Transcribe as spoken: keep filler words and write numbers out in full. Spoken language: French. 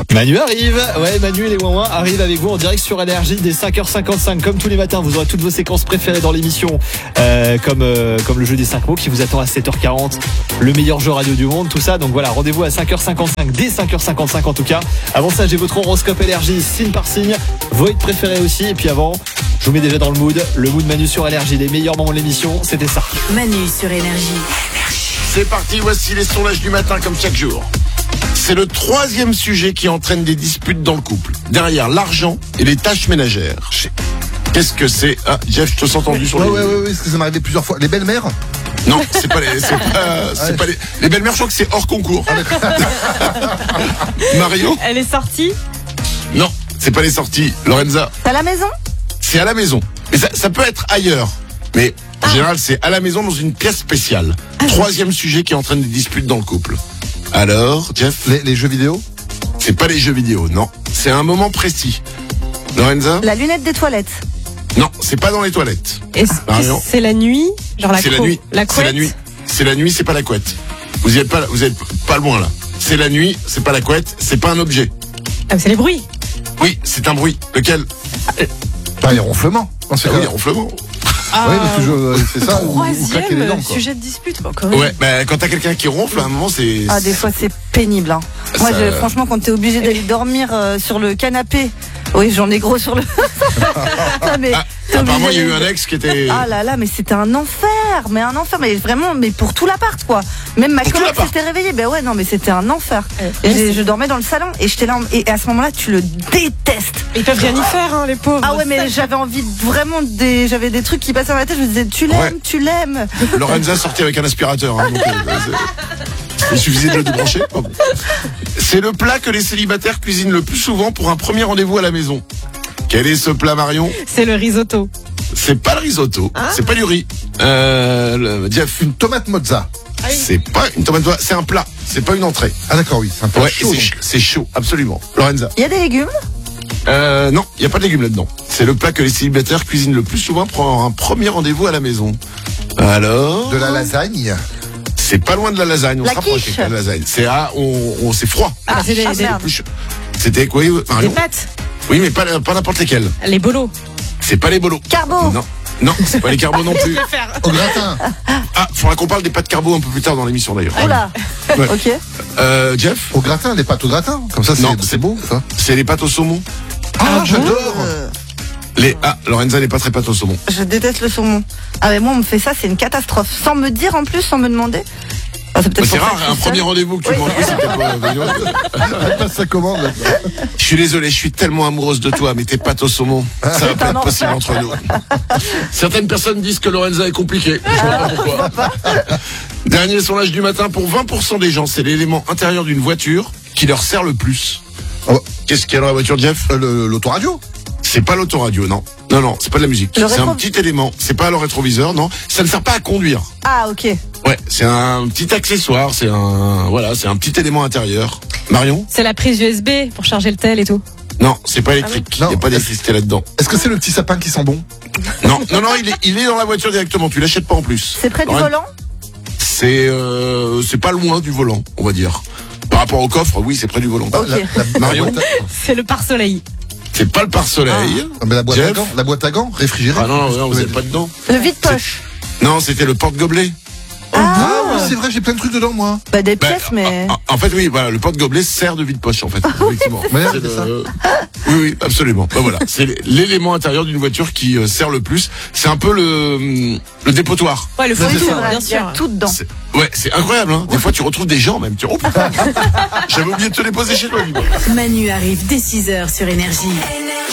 Manu arrive, ouais Manu et les Ouin arrivent avec vous en direct sur Énergie dès cinq heures cinquante-cinq comme tous les matins. Vous aurez toutes vos séquences préférées dans l'émission, euh, comme euh, comme le jeu des cinq mots qui vous attend à sept heures quarante, le meilleur jeu radio du monde, tout ça. Donc voilà, rendez-vous à cinq heures cinquante-cinq, dès cinq heures cinquante-cinq en tout cas. Avant ça, j'ai votre horoscope Énergie signe par signe, vos hits préférés aussi. Et puis avant, je vous mets déjà dans le mood, le mood Manu sur Énergie, les meilleurs moments de l'émission, c'était ça. Manu sur Énergie. C'est parti, voici les sondages du matin comme chaque jour. C'est le troisième sujet qui entraîne des disputes dans le couple. Derrière l'argent et les tâches ménagères. Qu'est-ce que c'est? Ah, Jeff, je te sens tendu sur ouais, les... Ouais, ouais, ouais, parce que ça m'est arrivé plusieurs fois. Les belles-mères? Non, c'est pas les... C'est pas, c'est ouais. pas les... les belles-mères, je crois que c'est hors concours. Mario? Elle est sortie? Non, c'est pas les sorties. Lorenza? C'est à la maison? C'est à la maison. Mais ça, ça peut être ailleurs. Mais en ah. général, c'est à la maison dans une pièce spéciale. Ah, troisième sujet qui entraîne des disputes dans le couple. Alors, Jeff? Les, les jeux vidéo? C'est pas les jeux vidéo, non. C'est un moment précis. Lorenza? La lunette des toilettes. Non, c'est pas dans les toilettes. Est-ce que c'est la nuit? Genre la C'est la co- nuit. La couette? C'est la nuit. C'est la nuit, c'est pas la couette. Vous y êtes pas, vous êtes pas loin là. C'est la nuit, c'est pas la couette, c'est pas un objet. Ah, c'est les bruits. Oui, c'est un bruit. Lequel? Bah, les ronflements. Ah oui, les ronflements. Ah, oui, mais toujours, c'est ça. Ou, ou claquer les dents, troisième quoi. sujet de dispute. Bon, quand même. Ouais, bah, quand t'as quelqu'un qui ronfle, à un moment, c'est... Ah, des fois, c'est pénible. Hein. Ça... Moi, je, franchement, quand t'es obligé d'aller dormir euh, sur le canapé, oui, j'en ai gros sur le... non, mais ah, apparemment, il y a eu un ex qui était... Ah là là, mais c'était un enfer. Mais un enfer, mais vraiment, mais pour tout l'appart, quoi. Même ma coloc s'était réveillée. Ben ouais, non, mais c'était un enfer. Euh, et ouais, je dormais dans le salon et j'étais là. Et à ce moment-là, tu le détestes. Ils peuvent rien y faire, hein, les pauvres. Ah ouais, mais j'avais envie de, vraiment des, j'avais des trucs qui passaient dans la tête. Je me disais, tu l'aimes, ouais. tu l'aimes. Lorenza sortait avec un aspirateur. Hein, donc, euh, il suffisait de le débrancher. Oh bon. C'est le plat que les célibataires cuisinent le plus souvent pour un premier rendez-vous à la maison. Quel est ce plat, Marion? C'est le risotto. C'est pas le risotto, ah. c'est pas du riz. Euh, le, Jeff. Une tomate mozza. Ah oui. C'est pas une tomate mozza, c'est un plat, c'est pas une entrée. Ah d'accord, oui, c'est un plat ouais, chaud. C'est, c'est chaud, absolument. Lorenza. Il y a des légumes? Euh, non, il y a pas de légumes là-dedans. C'est le plat que les célibataires cuisinent le plus souvent pour un premier rendez-vous à la maison. Alors. De la lasagne. C'est pas loin de la lasagne, on la se rapproche de la lasagne. C'est à, on, on, c'est froid. Ah, c'est des, ah, des, plus, c'était quoi? Des pâtes. Oui, mais pas, pas n'importe lesquelles. Les bolos. C'est pas les bolos. Carbo. Non. Non, c'est pas les carbos non plus. Au gratin. Ah, faudra qu'on parle des pâtes carbo un peu plus tard dans l'émission d'ailleurs. Oula. Ouais. Ok. Euh, Jeff? Au gratin, les pâtes au gratin. Comme ça, c'est, non, c'est beau, ça. C'est les pâtes au saumon. Ah, ah j'adore. Euh... Les, ah, Lorenza n'est pas très pâte au saumon. Je déteste le saumon. Ah, mais moi, on me fait ça, c'est une catastrophe. Sans me dire en plus, sans me demander. Ah, c'est, bah, c'est rare, un premier rendez-vous que tu oui. manges, c'était pas. Passe sa commande. Là. Je suis désolé, je suis tellement amoureuse de toi, mais tes pâtes au saumon, ça va pas être possible entre nous. Certaines personnes disent que Lorenza est compliquée. Je vois pas pourquoi. Dernier sondage du matin, pour vingt pour cent des gens, c'est l'élément intérieur d'une voiture qui leur sert le plus. Oh. Qu'est-ce qu'il y a dans la voiture, Jeff? euh, le, L'autoradio. C'est pas l'autoradio, non. Non, non, c'est pas de la musique. Le c'est rétro... un petit élément. C'est pas le rétroviseur, non. Ça ne sert pas à conduire. Ah, ok. Ouais, c'est un petit accessoire, c'est un, voilà, c'est un petit élément intérieur. Marion? C'est la prise U S B pour charger le tel et tout. Non, c'est pas électrique. Il ah oui. n'y a pas d'électricité là-dedans. Est-ce que c'est le petit sapin qui sent bon? Non, non, non, il est, il est dans la voiture directement. Tu l'achètes pas en plus. C'est près du Rien. volant? C'est, euh, c'est pas loin du volant, on va dire. Par rapport au coffre, oui, c'est près du volant. Okay. La, la, Marion? C'est le pare-soleil. C'est pas le pare-soleil. Ah, mais la boîte Jeff? à gants, la boîte à gants, réfrigérée. Ah non, non, non vous êtes pas dedans. Le vide-poche. Non, c'était le porte-gobelet. Ah, ah oui, c'est vrai, j'ai plein de trucs dedans, moi. Bah, des pièces, bah, mais... En, en fait, oui, voilà, le porte-gobelet sert de vide-poche, en fait. Effectivement. Ouais, c'est le... Oui, oui, absolument. Bah, voilà. C'est l'élément intérieur d'une voiture qui euh, sert le plus. C'est un peu le, le dépotoir. Ouais, le fond, bien sûr. Il y a tout dedans. C'est... Ouais, c'est incroyable, hein. Des fois, tu retrouves des gens, même. Tu... Oh, putain. J'avais oublié de te les poser chez toi, dis-moi. Manu arrive dès six heures sur Énergie.